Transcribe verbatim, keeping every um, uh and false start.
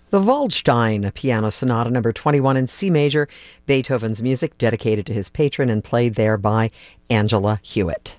The Waldstein Piano Sonata number twenty-one in C major, Beethoven's music dedicated to his patron and played there by Angela Hewitt.